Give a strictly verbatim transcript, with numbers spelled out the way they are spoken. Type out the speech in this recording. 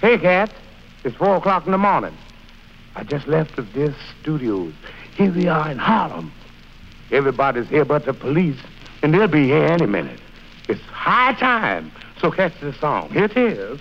Hey, Cat. It's four o'clock in the morning. I just left the this studios. Here we are in Harlem. Everybody's here but the police, and they'll be here any minute. It's high time. So catch the song. Here it is.